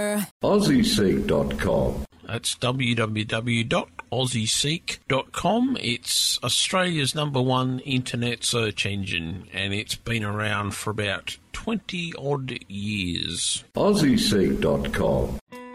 Lover. AussieSeek.com. That's www.aussieseek.com. It's Australia's #1 internet search engine, and it's been around for about 20-odd years. AussieSeek.com.